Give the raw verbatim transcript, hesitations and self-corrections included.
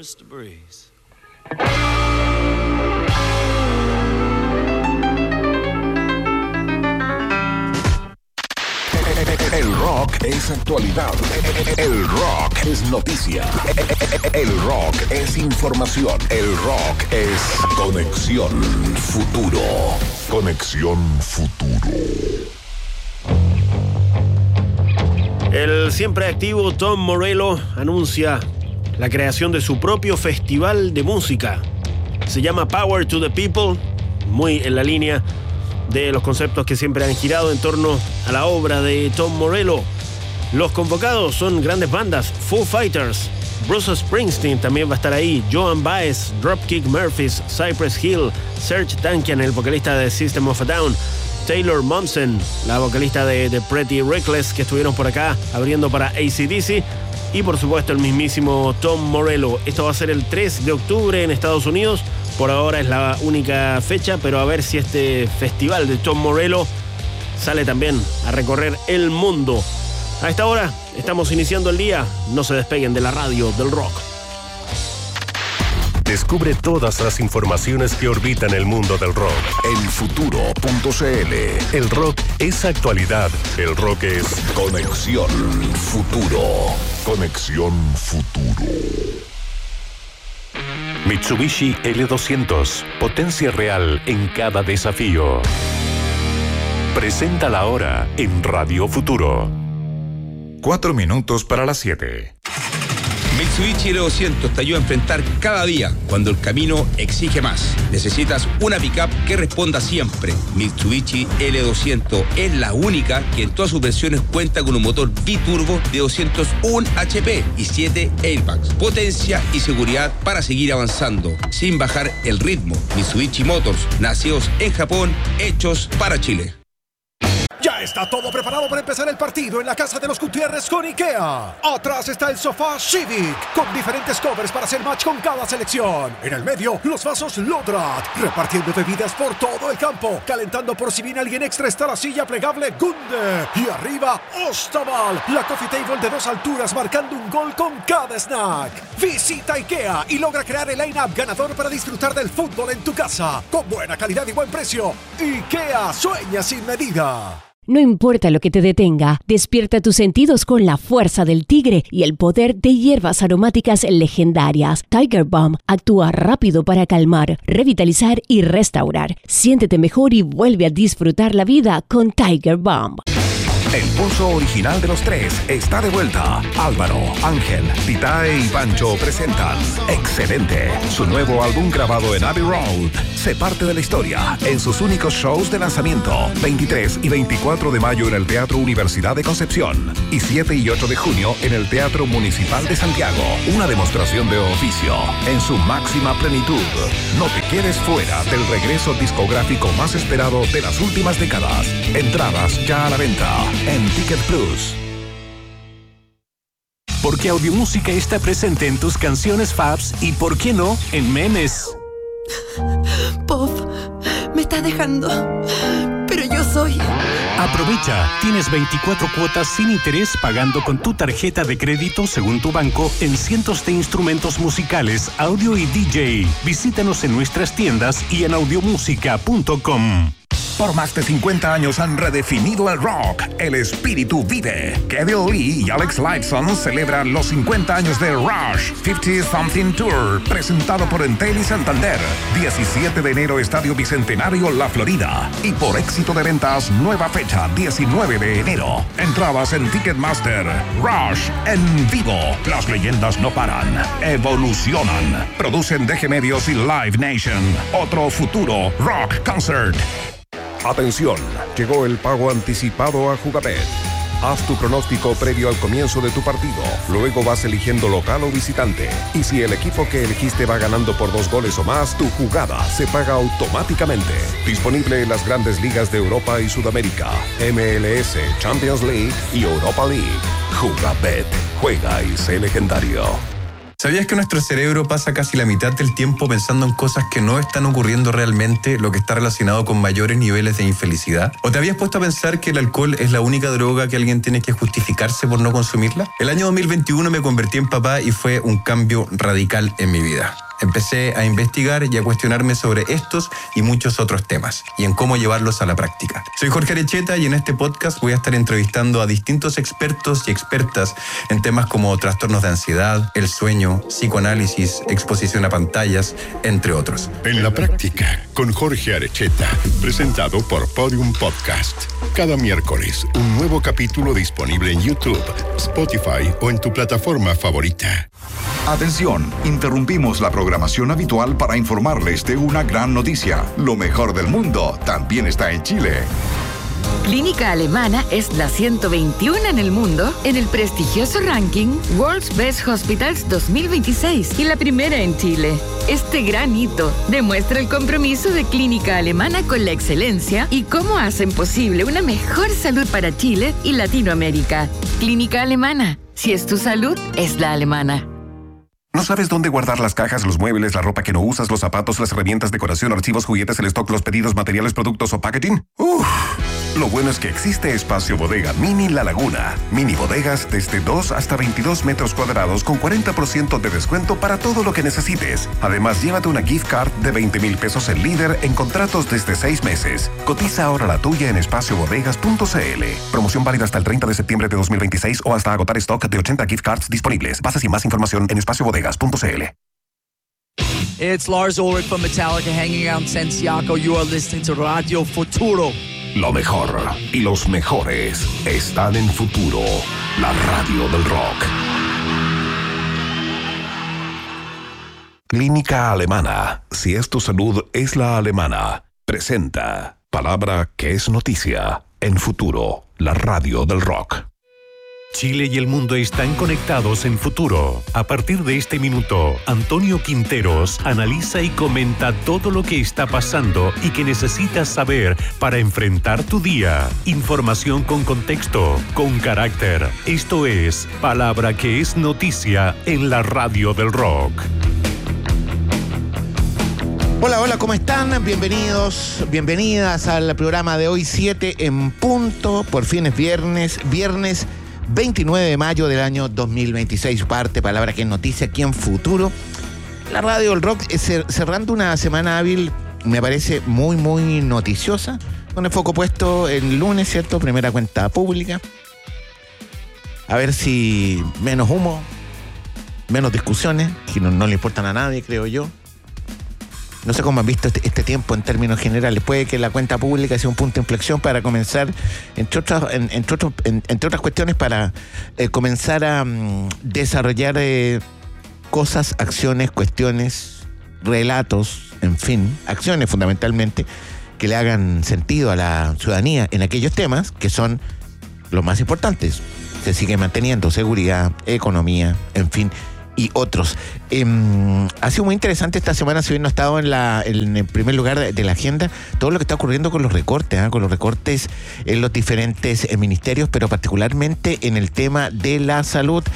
Just a breeze. El rock es actualidad. El rock es noticia. El rock es información. El rock es Conexión Futuro. Conexión Futuro. El siempre activo Tom Morello anuncia la creación de su propio festival de música. Se llama Power to the People, muy en la línea de los conceptos que siempre han girado en torno a la obra de Tom Morello. Los convocados son grandes bandas: Foo Fighters, Bruce Springsteen también va a estar ahí, Joan Baez, Dropkick Murphys, Cypress Hill, Serge Tankian, el vocalista de System of a Down, Taylor Momsen, la vocalista de, de Pretty Reckless, que estuvieron por acá abriendo para A C D C, y por supuesto el mismísimo Tom Morello. Esto va a ser el tres de octubre en Estados Unidos. Por ahora es la única fecha, pero a ver si este festival de Tom Morello sale también a recorrer el mundo. A esta hora estamos iniciando el día. No se despeguen de la radio del rock. Descubre todas las informaciones que orbitan el mundo del rock en futuro punto c l. El rock es actualidad. El rock es Conexión Futuro. Conexión Futuro. Mitsubishi L doscientos. Potencia real en cada desafío. Presenta la hora en Radio Futuro. Cuatro minutos para las siete. Mitsubishi L doscientos te ayuda a enfrentar cada día cuando el camino exige más. Necesitas una pickup que responda siempre. Mitsubishi L doscientos es la única que en todas sus versiones cuenta con un motor biturbo de doscientos uno H P y siete airbags. Potencia y seguridad para seguir avanzando sin bajar el ritmo. Mitsubishi Motors, nacidos en Japón, hechos para Chile. Ya está todo preparado para empezar el partido en la casa de los Gutiérrez con IKEA. Atrás está el sofá Civic, con diferentes covers para hacer match con cada selección. En el medio, los vasos Lodrat, repartiendo bebidas por todo el campo. Calentando por si viene alguien extra está la silla plegable Gunde. Y arriba, Ostaval, la coffee table de dos alturas marcando un gol con cada snack. Visita IKEA y logra crear el line-up ganador para disfrutar del fútbol en tu casa. Con buena calidad y buen precio. IKEA, sueña sin medida. No importa lo que te detenga, despierta tus sentidos con la fuerza del tigre y el poder de hierbas aromáticas legendarias. Tiger Balm actúa rápido para calmar, revitalizar y restaurar. Siéntete mejor y vuelve a disfrutar la vida con Tiger Balm. El pulso original de los tres está de vuelta. Álvaro, Ángel, Titae y Pancho presentan Excelente, su nuevo álbum grabado en Abbey Road. Se parte de la historia en sus únicos shows de lanzamiento, veintitrés y veinticuatro de mayo en el Teatro Universidad de Concepción y siete y ocho de junio en el Teatro Municipal de Santiago. Una demostración de oficio en su máxima plenitud. No te quedes fuera del regreso discográfico más esperado de las últimas décadas. Entradas ya a la venta en Ticket Plus. Porque Audiomúsica está presente en tus canciones faves y, ¿por qué no?, en memes. Pop, me está dejando, pero yo soy... Aprovecha, tienes veinticuatro cuotas sin interés pagando con tu tarjeta de crédito según tu banco en cientos de instrumentos musicales, audio y D J. Visítanos en nuestras tiendas y en audiomúsica punto com. Por más de cincuenta años han redefinido el rock. El espíritu vive. Kevin Lee y Alex Lifeson celebran los cincuenta años de Rush cincuenta Something Tour, presentado por Entel y Santander. diecisiete de enero, Estadio Bicentenario, La Florida. Y por éxito de ventas, nueva fecha, diecinueve de enero. Entradas en Ticketmaster. Rush en vivo. Las leyendas no paran, evolucionan. Producen D G Medios y Live Nation. Otro futuro rock concert. Atención, llegó el pago anticipado a Jugabet. Haz tu pronóstico previo al comienzo de tu partido. Luego vas eligiendo local o visitante. Y si el equipo que elegiste va ganando por dos goles o más, tu jugada se paga automáticamente. Disponible en las grandes ligas de Europa y Sudamérica, M L S, Champions League y Europa League. Jugabet. Juega y sé legendario. ¿Sabías que nuestro cerebro pasa casi la mitad del tiempo pensando en cosas que no están ocurriendo realmente, lo que está relacionado con mayores niveles de infelicidad? ¿O te habías puesto a pensar que el alcohol es la única droga que alguien tiene que justificarse por no consumirla? El año dos mil veintiuno me convertí en papá y fue un cambio radical en mi vida. Empecé a investigar y a cuestionarme sobre estos y muchos otros temas y en cómo llevarlos a la práctica. Soy Jorge Arecheta y en este podcast voy a estar entrevistando a distintos expertos y expertas en temas como trastornos de ansiedad, el sueño, psicoanálisis, exposición a pantallas, entre otros. En la práctica, con Jorge Arecheta, presentado por Podium Podcast. Cada miércoles, un nuevo capítulo disponible en YouTube, Spotify o en tu plataforma favorita. Atención, interrumpimos la programación habitual para informarles de una gran noticia. Lo mejor del mundo también está en Chile. Clínica Alemana es la ciento veintiuno en el mundo en el prestigioso ranking World's Best Hospitals dos mil veintiséis y la primera en Chile. Este gran hito demuestra el compromiso de Clínica Alemana con la excelencia y cómo hacen posible una mejor salud para Chile y Latinoamérica. Clínica Alemana, si es tu salud, es la alemana. ¿No sabes dónde guardar las cajas, los muebles, la ropa que no usas, los zapatos, las herramientas, decoración, archivos, juguetes, el stock, los pedidos, materiales, productos o packaging? Uf. Lo bueno es que existe Espacio Bodega Mini La Laguna. Mini bodegas desde dos hasta veintidós metros cuadrados con cuarenta por ciento de descuento para todo lo que necesites. Además, llévate una gift card de veinte mil pesos en Líder en contratos desde seis meses. Cotiza ahora la tuya en espacio bodegas punto c l. Promoción válida hasta el treinta de septiembre de dos mil veintiséis o hasta agotar stock de ochenta gift cards disponibles. Bases y más información en espacio bodegas punto c l. It's Lars Ulrich from Metallica hanging out in Santiago. You are listening to Radio Futuro. Lo mejor y los mejores están en Futuro, la radio del rock. Clínica Alemana, si es tu salud, es la alemana. Presenta palabra que es noticia en Futuro, la radio del rock. Chile y el mundo están conectados en Futuro. A partir de este minuto, Antonio Quinteros analiza y comenta todo lo que está pasando y que necesitas saber para enfrentar tu día. Información con contexto, con carácter. Esto es Palabra que es noticia en la radio del rock. Hola, hola, ¿cómo están? Bienvenidos, bienvenidas al programa de hoy, siete en punto. Por fin es viernes, viernes veintinueve de mayo del año dos mil veintiséis, parte Palabra que es noticia aquí en Futuro. La radio del rock cerrando una semana hábil, me parece muy, muy noticiosa, con el foco puesto el lunes, ¿cierto? Primera cuenta pública. A ver si menos humo, menos discusiones, que no, no le importan a nadie, creo yo. No sé cómo han visto este, este tiempo en términos generales. Puede que la cuenta pública sea un punto de inflexión para comenzar, entre otras, en, entre, otros, en, entre otras cuestiones, para eh, comenzar a um, desarrollar eh, cosas, acciones, cuestiones, relatos, en fin, acciones fundamentalmente, que le hagan sentido a la ciudadanía en aquellos temas que son los más importantes. Se sigue manteniendo seguridad, economía, en fin, y otros. Eh, ha sido muy interesante esta semana, si bien no ha estado en, la, en el primer lugar de, de la agenda, todo lo que está ocurriendo con los recortes, ¿eh? con los recortes en los diferentes eh, ministerios, pero particularmente en el tema de la salud.